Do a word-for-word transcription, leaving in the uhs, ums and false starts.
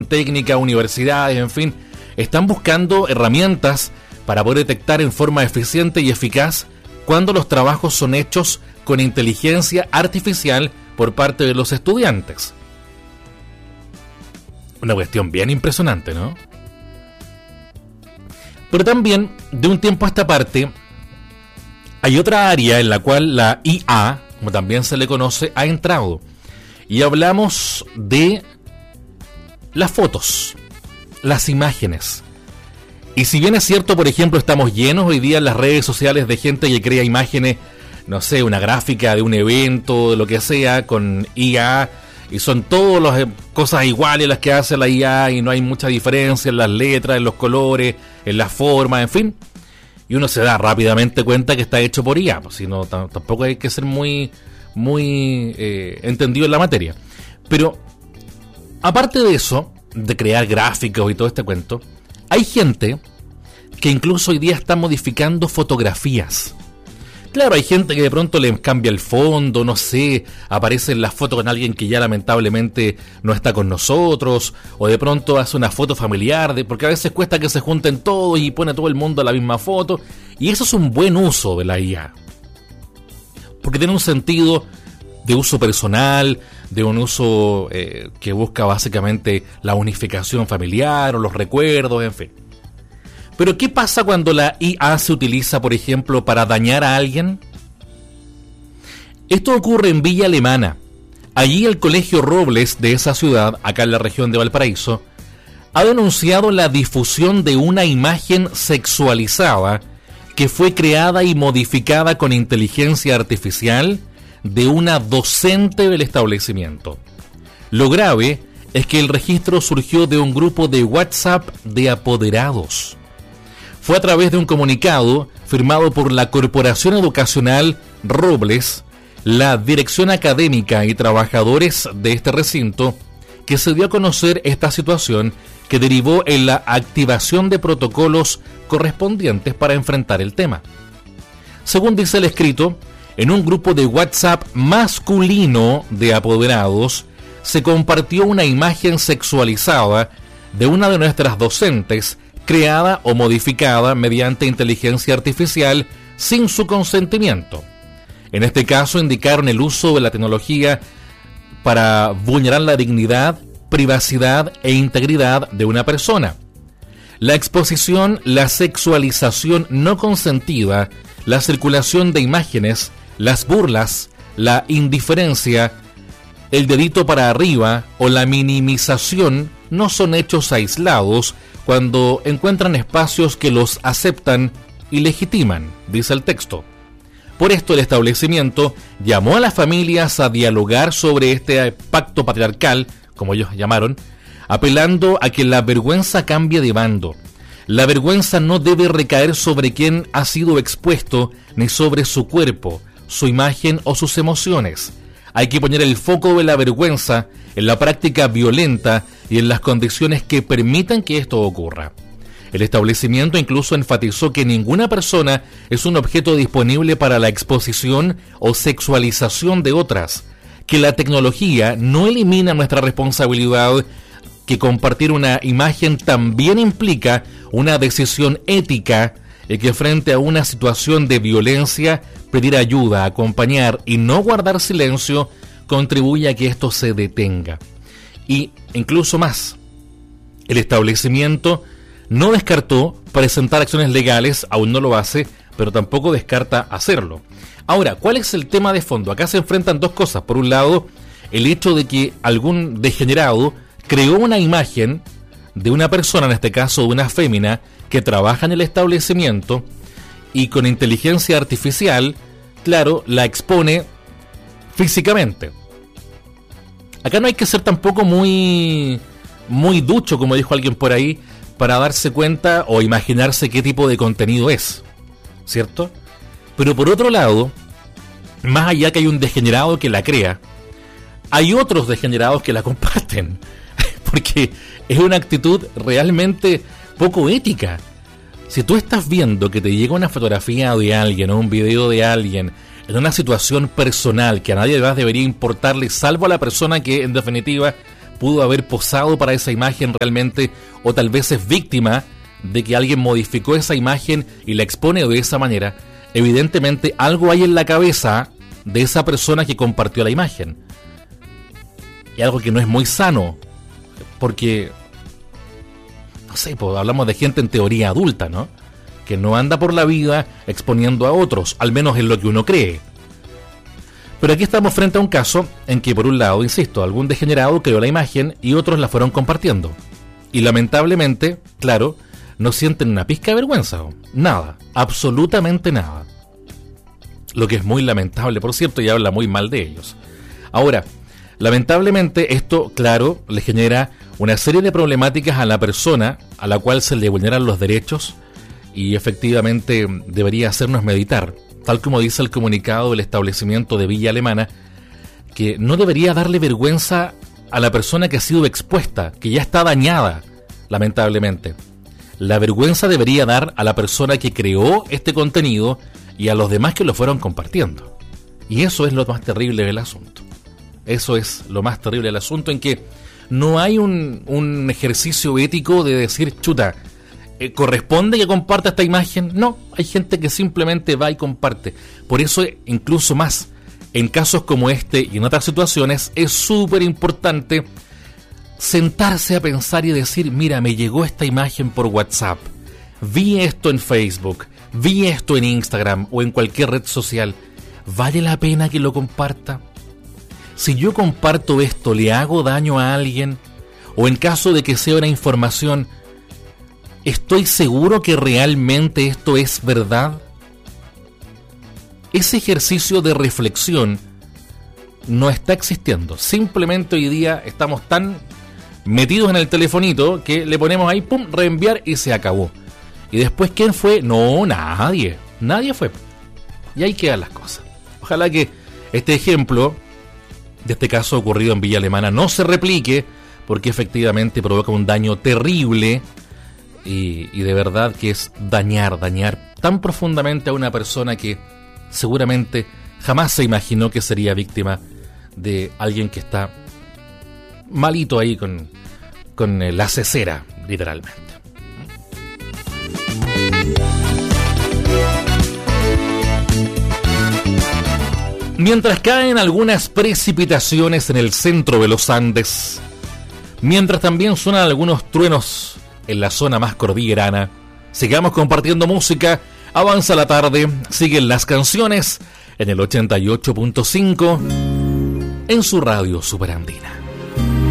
técnicas, universidades, en fin, están buscando herramientas para poder detectar en forma eficiente y eficaz cuando los trabajos son hechos con inteligencia artificial por parte de los estudiantes. Una cuestión bien impresionante, ¿no? Pero también, de un tiempo a esta parte, hay otra área en la cual la I A, como también se le conoce, ha entrado. Y hablamos de las fotos, las imágenes. Y si bien es cierto, por ejemplo, estamos llenos hoy día en las redes sociales de gente que crea imágenes, no sé, una gráfica de un evento, de lo que sea, con I A, y son todas las cosas iguales las que hace la I A, y no hay mucha diferencia en las letras, en los colores, en las formas, en fin. Y uno se da rápidamente cuenta que está hecho por I A, pues, si no, t- tampoco hay que ser muy, muy eh, entendido en la materia. Pero, aparte de eso, de crear gráficos y todo este cuento, hay gente que incluso hoy día está modificando fotografías. Claro, hay gente que de pronto le cambia el fondo, no sé, aparece en la foto con alguien que ya lamentablemente no está con nosotros, o de pronto hace una foto familiar, de, porque a veces cuesta que se junten todos y pone a todo el mundo la misma foto, y eso es un buen uso de la I A, porque tiene un sentido de uso personal, de un uso eh, que busca básicamente la unificación familiar o los recuerdos, en fin. Pero ¿qué pasa cuando la I A se utiliza, por ejemplo, para dañar a alguien? Esto ocurre en Villa Alemana. Allí el Colegio Robles de esa ciudad, acá en la región de Valparaíso, ha denunciado la difusión de una imagen sexualizada que fue creada y modificada con inteligencia artificial de una docente del establecimiento. Lo grave es que el registro surgió de un grupo de WhatsApp de apoderados. Fue a través de un comunicado firmado por la Corporación Educacional Robles, la Dirección Académica y trabajadores de este recinto, que se dio a conocer esta situación que derivó en la activación de protocolos correspondientes para enfrentar el tema. Según dice el escrito, en un grupo de WhatsApp masculino de apoderados se compartió una imagen sexualizada de una de nuestras docentes, creada o modificada mediante inteligencia artificial sin su consentimiento. En este caso indicaron el uso de la tecnología para vulnerar la dignidad, privacidad e integridad de una persona. La exposición, la sexualización no consentida, la circulación de imágenes, las burlas, la indiferencia, el dedito para arriba o la minimización no son hechos aislados cuando encuentran espacios que los aceptan y legitiman, dice el texto. Por esto el establecimiento llamó a las familias a dialogar sobre este pacto patriarcal, como ellos llamaron, apelando a que la vergüenza cambie de bando. La vergüenza no debe recaer sobre quien ha sido expuesto, ni sobre su cuerpo, su imagen o sus emociones. Hay que poner el foco de la vergüenza en la práctica violenta y en las condiciones que permitan que esto ocurra. El establecimiento incluso enfatizó que ninguna persona es un objeto disponible para la exposición o sexualización de otras, que la tecnología no elimina nuestra responsabilidad, que compartir una imagen también implica una decisión ética y que frente a una situación de violencia, pedir ayuda, acompañar y no guardar silencio contribuye a que esto se detenga. Y incluso más, el establecimiento no descartó presentar acciones legales, aún no lo hace, pero tampoco descarta hacerlo. Ahora, ¿cuál es el tema de fondo? Acá se enfrentan dos cosas. Por un lado, el hecho de que algún degenerado creó una imagen de una persona, en este caso de una fémina, que trabaja en el establecimiento y con inteligencia artificial, claro, la expone físicamente. Acá no hay que ser tampoco muy, muy ducho, como dijo alguien por ahí, para darse cuenta o imaginarse qué tipo de contenido es, ¿cierto? Pero por otro lado, más allá que hay un degenerado que la crea, hay otros degenerados que la comparten, porque es una actitud realmente poco ética. Si tú estás viendo que te llega una fotografía de alguien o un video de alguien en una situación personal que a nadie más debería importarle, salvo a la persona que en definitiva pudo haber posado para esa imagen realmente, o tal vez es víctima de que alguien modificó esa imagen y la expone de esa manera. Evidentemente algo hay en la cabeza de esa persona que compartió la imagen. Y algo que no es muy sano, porque, no sé, pues hablamos de gente en teoría adulta, ¿no? Que no anda por la vida exponiendo a otros, al menos en lo que uno cree. Pero aquí estamos frente a un caso en que, por un lado, insisto, algún degenerado creó la imagen y otros la fueron compartiendo. Y lamentablemente, claro, no sienten una pizca de vergüenza. Nada, absolutamente nada. Lo que es muy lamentable, por cierto, y habla muy mal de ellos. Ahora, lamentablemente esto, claro, le genera una serie de problemáticas a la persona a la cual se le vulneran los derechos y efectivamente debería hacernos meditar, tal como dice el comunicado del establecimiento de Villa Alemana, que no debería darle vergüenza a la persona que ha sido expuesta, que ya está dañada, lamentablemente. La vergüenza debería dar a la persona que creó este contenido y a los demás que lo fueron compartiendo. Y eso es lo más terrible del asunto. Eso es lo más terrible del asunto, en que no hay un, un ejercicio ético de decir, chuta, eh, ¿corresponde que comparta esta imagen? No, hay gente que simplemente va y comparte. Por eso, incluso más, en casos como este y en otras situaciones, es súper importante sentarse a pensar y decir, mira, me llegó esta imagen por WhatsApp, vi esto en Facebook, vi esto en Instagram o en cualquier red social, ¿vale la pena que lo comparta? Si yo comparto esto, ¿le hago daño a alguien? O en caso de que sea una información, ¿estoy seguro que realmente esto es verdad? Ese ejercicio de reflexión no está existiendo. Simplemente hoy día estamos tan metidos en el telefonito que le ponemos ahí, pum, reenviar y se acabó. Y después, ¿quién fue? No, nadie. Nadie fue. Y ahí quedan las cosas. Ojalá que este ejemplo de este caso ocurrido en Villa Alemana no se replique, porque efectivamente provoca un daño terrible y, y de verdad que es dañar, dañar tan profundamente a una persona que seguramente jamás se imaginó que sería víctima de alguien que está malito ahí con, con la cesera, literalmente. Mientras caen algunas precipitaciones en el centro de los Andes, mientras también suenan algunos truenos en la zona más cordillerana, sigamos compartiendo música, avanza la tarde, siguen las canciones en el ochenta y ocho punto cinco en su radio Superandina.